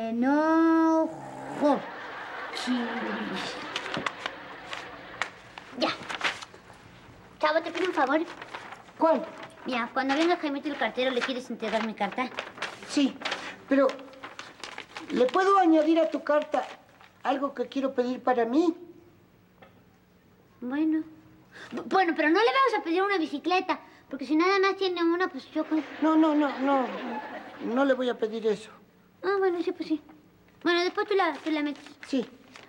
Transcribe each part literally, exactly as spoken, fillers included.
enojo. Chilis. Ya. Chavo, te pido un favor. ¿Cuál? Mira, cuando venga Jaimito el cartero, ¿le quieres entregar mi carta? Sí, pero ¿le puedo añadir a tu carta algo que quiero pedir para mí? Bueno. Bueno, pero no le vamos a pedir una bicicleta, porque si nada más tiene una, pues yo... No, no, no, no. No le voy a pedir eso. Ah, bueno, sí, pues sí. Bueno, después tú la, tú la metes. Sí.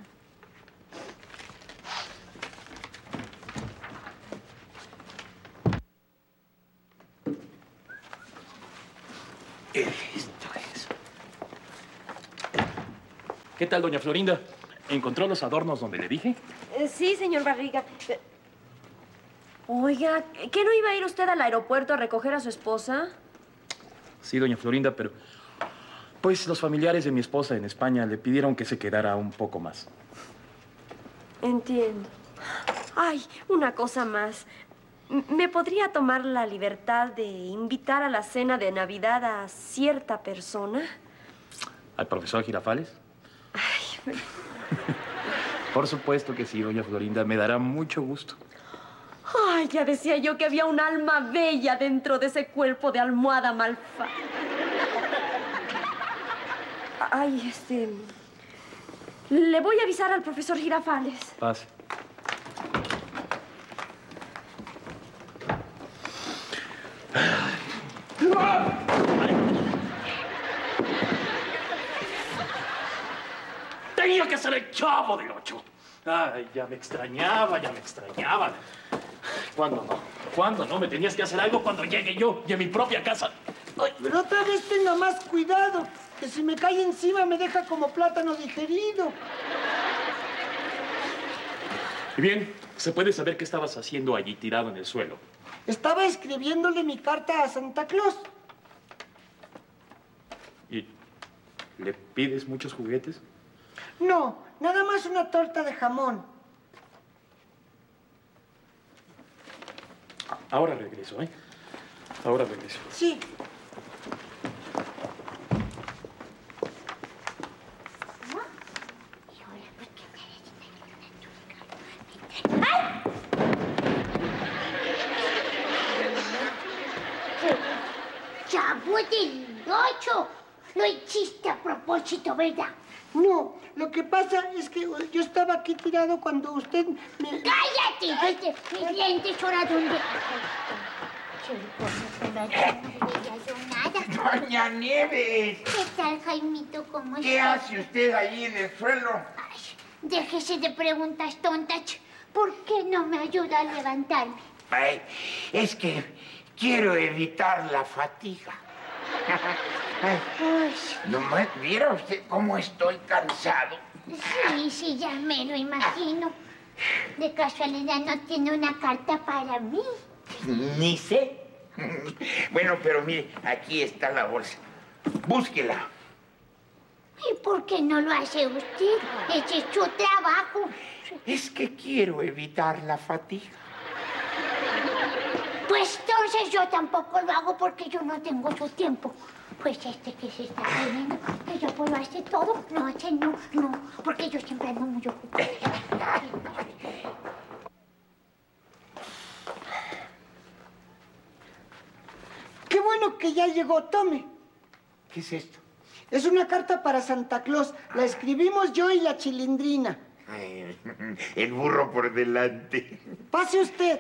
Esto es. ¿Qué tal, doña Florinda? ¿Encontró los adornos donde le dije? Eh, sí, señor Barriga. Eh, Oiga, ¿qué no iba a ir usted al aeropuerto a recoger a su esposa? Sí, doña Florinda, pero... Pues los familiares de mi esposa en España le pidieron que se quedara un poco más. Entiendo. Ay, una cosa más. ¿Me podría tomar la libertad de invitar a la cena de Navidad a cierta persona? ¿Al profesor Girafales? Ay, Por supuesto que sí, doña Florinda. Me dará mucho gusto. Ay, ya decía yo que había un alma bella dentro de ese cuerpo de almohada malfa. Ay, este... Le voy a avisar al profesor Girafales. Pase. Tenía que ser el Chavo del Ocho. Ay, ya me extrañaba, ya me extrañaba. ¿Cuándo no? ¿Cuándo no? Me tenías que hacer algo cuando llegue yo y en mi propia casa. Ay, pero otra vez tenga más cuidado, que si me cae encima me deja como plátano digerido. Y bien, ¿se puede saber qué estabas haciendo allí tirado en el suelo? Estaba escribiéndole mi carta a Santa Claus. ¿Y le pides muchos juguetes? No, nada más una torta de jamón. Ahora regreso, ¿eh? Ahora regreso. Sí. ¡Chavo del Ocho! Lo hiciste a propósito, ¿verdad? No, lo que pasa es que yo estaba aquí tirado cuando usted me... ¡Cállate! Ay. Este, mis lentes, ¿ahora dónde? No veía yo nada. ¡Doña Nieves! ¿Qué tal, Jaimito? ¿Cómo está? ¿Qué hace usted ahí en el suelo? Ay, déjese de preguntas tontas. ¿Por qué no me ayuda a levantarme? Ay, es que quiero evitar la fatiga. Ay, Uy, ¿no me viera usted cómo estoy cansado? sí, sí, ya me lo imagino. De casualidad no tiene una carta para mí. Ni sé. Bueno, pero mire, aquí está la bolsa. Búsquela. ¿Y por qué no lo hace usted? Ese es su trabajo. Es que quiero evitar la fatiga. Pues entonces yo tampoco lo hago porque yo no tengo su tiempo. Pues este que se está viendo, que yo puedo hacer todo. No, ese no, no, porque yo siempre ando muy ocupada. ¡Qué bueno que ya llegó! Tome. ¿Qué es esto? Es una carta para Santa Claus. La escribimos yo y la Chilindrina. Ay, el burro por delante. Pase usted.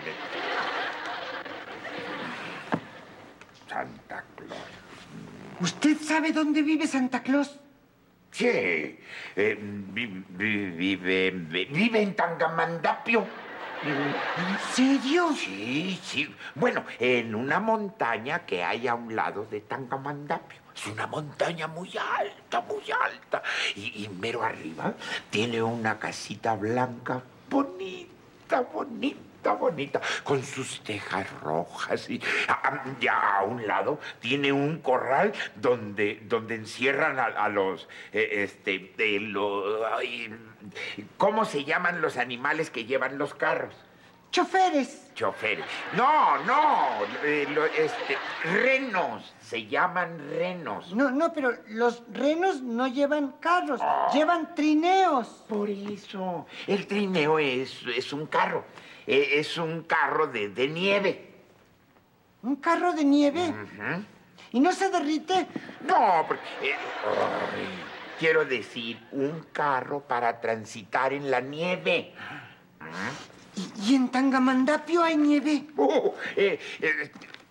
Santa Claus. ¿Usted sabe dónde vive Santa Claus? Sí, eh, vi- vi- vive, vi- vive en Tangamandapio. ¿En serio? Sí, sí. Bueno, en una montaña que hay a un lado de Tangamandapio. Es una montaña muy alta, muy alta. Y, y mero arriba tiene una casita blanca bonita, bonita, bonita, con sus tejas rojas. Y a, ya a un lado tiene un corral donde, donde encierran a, a los, eh, este, de los, ay, ¿cómo se llaman los animales que llevan los carros? choferes. Choferes. No, no, eh, lo- este, renos, se llaman renos. No, no, pero los renos no llevan carros, llevan trineos. Por eso, el trineo es, es un carro, eh, es un carro de, de nieve. ¿Un carro de nieve? Ujú. ¿Y no se derrite? No, porque, eh, ay, quiero decir, un carro para transitar en la nieve. ¿Y, y en Tangamandapio hay nieve? Uh, eh, eh,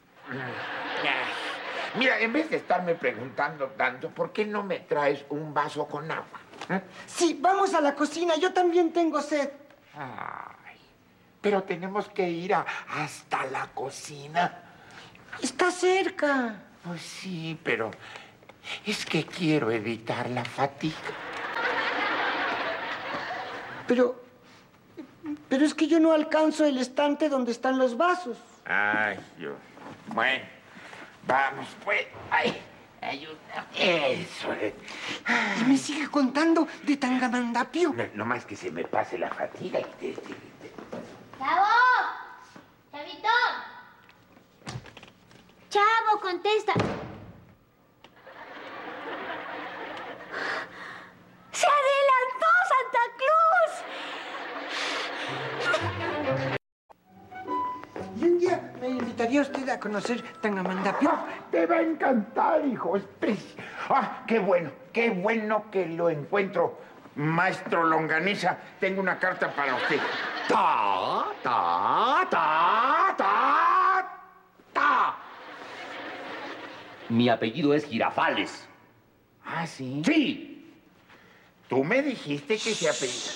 mm, mira, en vez de estarme preguntando tanto, ¿por qué no me traes un vaso con agua? ¿Eh? Sí, vamos a la cocina, yo también tengo sed. Ay, pero tenemos que ir a- hasta la cocina. Está cerca. Pues sí, pero es que quiero evitar la fatiga. Pero, pero es que yo no alcanzo el estante donde están los vasos. Ay, yo. Bueno, vamos, pues. Ay, ayúdame. Eso es. Y me sigue contando de Tangamandapio. No, no más que se me pase la fatiga y te, te- te- ¡Chavo! ¡Chavito! ¡Chavo, contesta! ¡Se adelantó Santa Claus! Y un día me invitaría usted a conocer Tangamandapio. Ah, te va a encantar, hijo. Es preci- Ah, qué bueno, qué bueno que lo encuentro. Maestro Longaniza, tengo una carta para usted. Ta, ta, ta, ta, ta. Mi apellido es Girafales. Ah, ¿sí? Sí. Tú me dijiste que se apellida.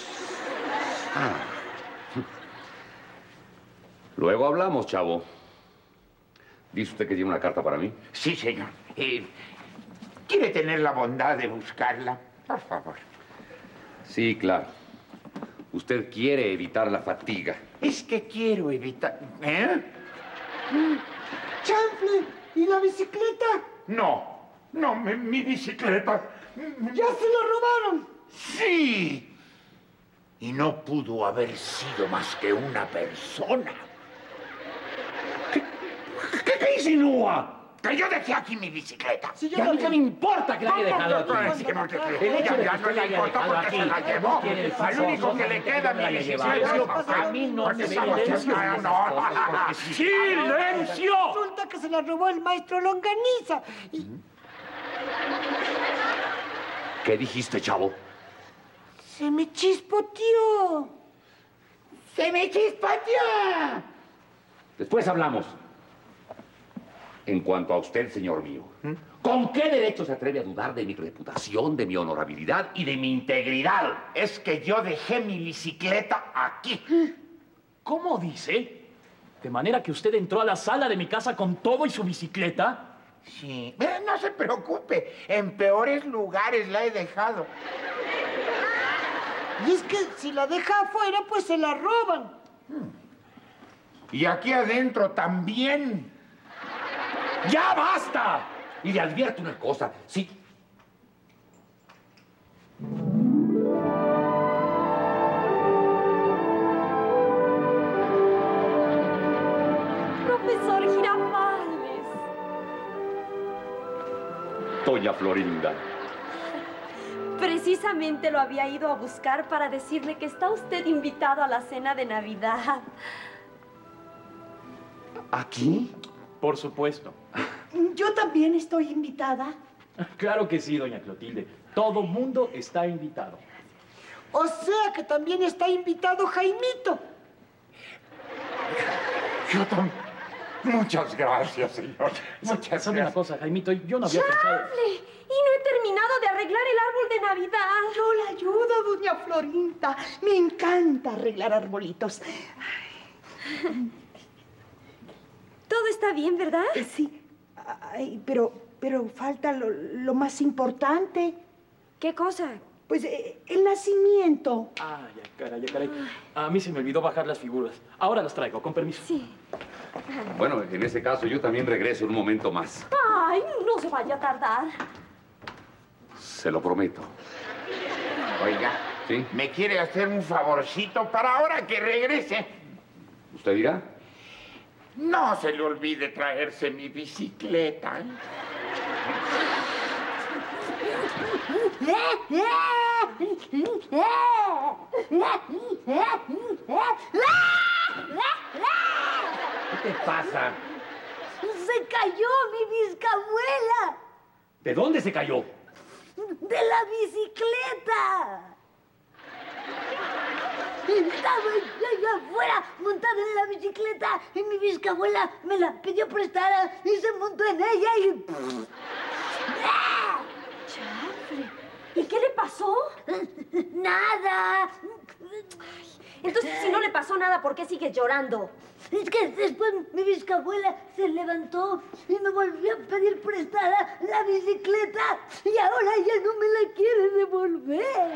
Luego hablamos, chavo. ¿Dice usted que tiene una carta para mí? Sí, señor. Eh, ¿Quiere tener la bondad de buscarla? Por favor. Sí, claro. Usted quiere evitar la fatiga. Es que quiero evitar... ¿Eh? ¡Chanfle! ¿Y la bicicleta? No, no, mi, mi bicicleta... ¡Ya se la robaron! ¡Sí! Y no pudo haber sido más que una persona. ¿Qué, qué insinúa? Que yo dejé aquí mi bicicleta. Sí, yo ¿Y a mí la qué me vi. importa que la haya dejado aquí? Sí, porque El ya- hecho de ya que no usted la le haya importó dejado porque aquí se la no llevó. quiere decir Al único forzosamente que le queda me la mi haya llevado. bicicleta. A mí no Porque me estamos silencio. en- no. ¡Silencio! Resulta que se la robó el maestro Longaniza. Y ¿Qué dijiste, chavo? se me chispoteó. ¡Se me chispateó! Después hablamos. En cuanto a usted, señor mío, ¿con qué derecho se atreve a dudar de mi reputación, de mi honorabilidad y de mi integridad? Es que yo dejé mi bicicleta aquí. ¿Cómo dice? ¿De manera que usted entró a la sala de mi casa con todo y su bicicleta? Sí. Eh, no se preocupe. En peores lugares la he dejado. Y es que si la deja afuera, pues se la roban. Y aquí adentro también. ¡Ya basta! Y le advierto una cosa. Si... Profesor Girafales. Doña Florinda. Precisamente lo había ido a buscar para decirle que está usted invitado a la cena de Navidad. ¿Aquí? Por supuesto. Yo también estoy invitada. Claro que sí, doña Clotilde. Todo mundo está invitado. O sea que también está invitado Jaimito. Yo también. Muchas gracias, señor. Muchas ¿Sabe una gracias. cosa, Jaimito? Yo no había pensado... ¡Hable! Y no he terminado de arreglar el árbol de Navidad. Yo la ayudo, doña Florinda. Me encanta arreglar arbolitos. Todo está bien, ¿verdad? Eh, sí, ay, pero, pero falta lo, lo más importante. ¿Qué cosa? Pues eh, el nacimiento. Ay, ya, caray, ya, caray. A mí se me olvidó bajar las figuras. Ahora las traigo, con permiso. Sí. Bueno, en ese caso yo también regreso un momento más. Ay, no se vaya a tardar. Se lo prometo. Oiga, ¿Sí? ¿me quiere hacer un favorcito para ahora que regrese? ¿Usted dirá? No se le olvide traerse mi bicicleta. ¿eh? ¿Qué te pasa? Se cayó mi bisabuela ¿De dónde se cayó? de la bicicleta. Estaba yo, yo afuera montada en la bicicleta y mi bisabuela me la pidió prestada y se montó en ella y... Chafre. ¿Y qué le pasó? ¡Nada! Entonces, si no le pasó nada, ¿por qué sigue llorando? Es que después mi bisabuela se levantó y me volvió a pedir prestada la bicicleta y ahora ella no me la quiere devolver.